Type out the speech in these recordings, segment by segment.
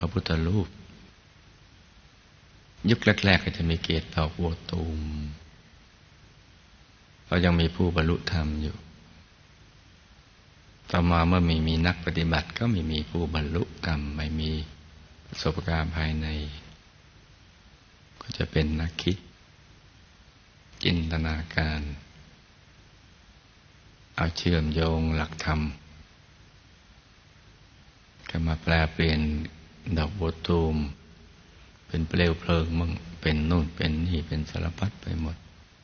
พระพุทธรูปยุคแรกๆก็จะมีเกศดอกบัวตูมเรายังมีผู้บรรลุธรรมอยู่ต่อมาเมื่อมีนักปฏิบัติก็ไม่มีผู้บรรลุธรรมไม่มีประสบการณ์ภายในก็จะเป็นนักคิดจินตนาการเอาเชื่อมโยงหลักธรรมก็มาแปลเปลี่ยนดอกบัวตูมเป็นเปลวเพลิงมั่งเป็นนู่นเป็นนี่เป็นสารพัดไปหมด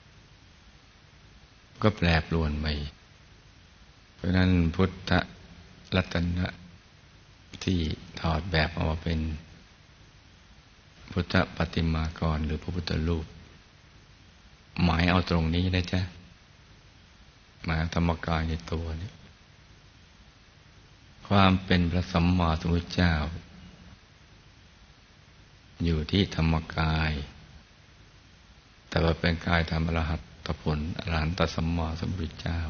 ก็แปรปรวนไปเพราะนั้นพุทธรัตนะที่ถอดแบบออกมาเป็นพุทธปฏิมากรหรือพระพุทธรูปหมายเอาตรงนี้นะจ๊ะหมายธรรมกายในตัวนี้ความเป็นพระสัมมาสัมพุทธเจ้าอยู่ที่ธรรมกายแต่ว่าเป็นกายธรรมอรหัตผลอรหันตสัมมาสัมพุทธเจ้า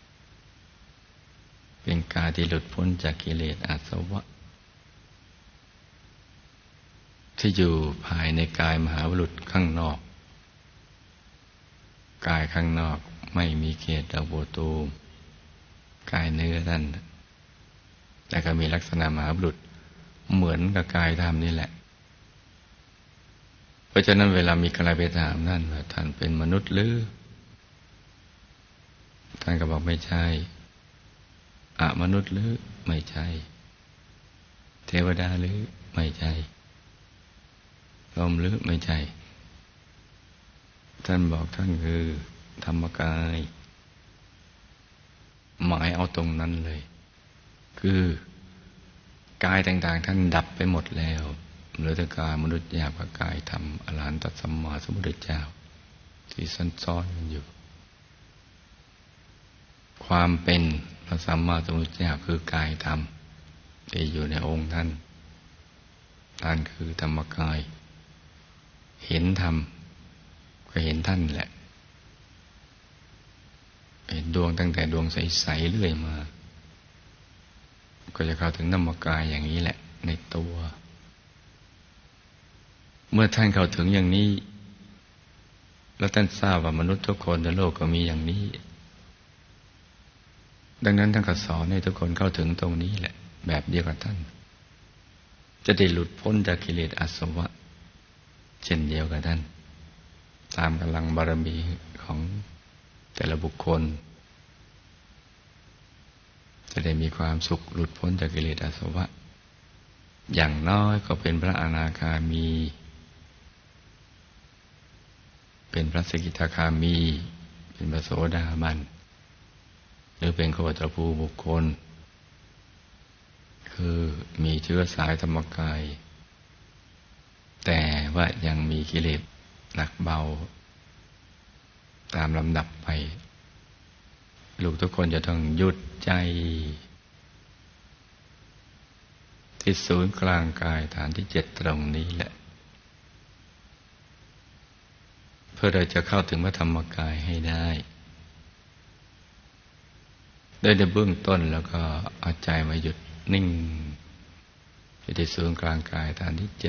เป็นกายที่หลุดพ้นจากกิเลสอาสวะที่อยู่ภายในกายมหาบุรุษข้างนอกกายข้างนอกไม่มีเกศดอกบัวตูมกายเนื้อท่านแต่ก็มีลักษณะมหาบุรุษเหมือนกับกายธรรมนี่แหละเพราะฉะนั้นเวลามีใครไปถามท่านว่าท่านเป็นมนุษย์หรือท่านก็บอกไม่ใช่มนุษย์หรือไม่ใช่เทวดาหรือไม่ใช่ลมหรือไม่ใช่ท่านบอกท่านคือธรรมกายหมายเอาตรงนั้นเลยคือกายต่างๆท่านดับไปหมดแล้วเหลือแต่กายมนุษย์หยาบกับกายธรรมอรหันตสัมมาสัมพุทธเจ้าที่ซ่อนกันอยู่ความเป็นพระสัมมาสัมพุทธเจ้าคือกายธรรมที่อยู่ในองค์ท่านคือธรรมกายเห็นธรรมก็เห็นท่านแหละเห็นดวงตั้งแต่ดวงใสๆเรื่อยมาก็จะเข้าถึงธรรมกายอย่างนี้แหละในตัวเมื่อท่านเข้าถึงอย่างนี้แล้วท่านทราบว่ามนุษย์ทุกคนในโลกก็มีอย่างนี้ดังนั้นท่านก็สอนให้ทุกคนเข้าถึงตรงนี้แหละแบบเดียวกับท่านจะได้หลุดพ้นจากกิเลสอาสวะเช่นเดียวกับท่านตามกำลังบารมีของแต่ละบุคคลจะได้มีความสุขหลุดพ้นจากกิเลสอาสวะอย่างน้อยก็เป็นพระอนาคามีเป็นพระสกิทาคามีเป็นพระโสดาบันหรือเป็นโคตรภูบุคคลคือมีเชื้อสายธรรมกายแต่ว่ายังมีกิเลสหนักเบาตามลำดับไปลูกทุกคนจะต้องหยุดใจที่ศูนย์กลางกายฐานที่7ตรงนี้แหละเพื่อเราจะเข้าถึงพระธรรมกายให้ได้โดยในเบื้องต้นแล้วก็เอาใจมาหยุดนิ่งที่ศูนย์กลางกายฐานที่7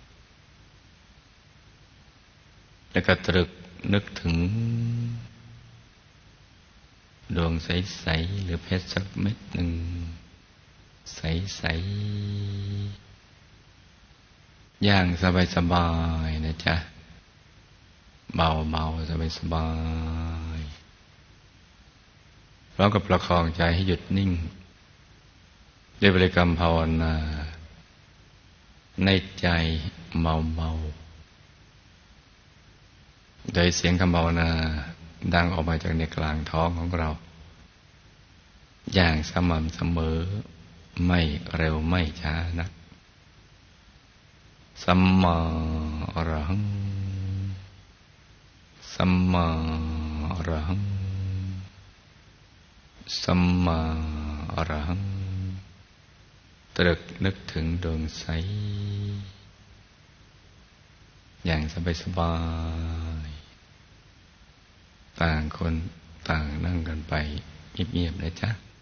แล้วก็ตรึกนึกถึงดวงใสๆหรือเพชรสักเม็ดหนึ่งใสๆอย่างสบายๆนะจ๊ะเบาๆสบายๆพร้อมกับประคองใจให้หยุดนิ่งด้วยบริกรรมภาวนาในใจเบาๆโดยเสียงคำภาวนาดังออกมาจากในกลางท้องของเราอย่างสม่ำเสมอไม่เร็วไม่ช้านักสัมมาอรหังสัมมาอรหังสัมมาอรหังตรึกนึกถึงดวงใสอย่างสบายๆต่างคนต่างนั่งกันไปเงียบๆนะจ๊ะ